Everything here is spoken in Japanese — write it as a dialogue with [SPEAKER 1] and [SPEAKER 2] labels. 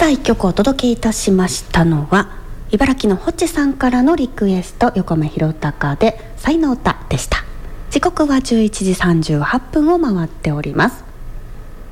[SPEAKER 1] さあ1曲お届けいたしましたのは茨城のホッチさんからのリクエスト、横目弘隆で才の歌でした。時刻は11時38分を回っております。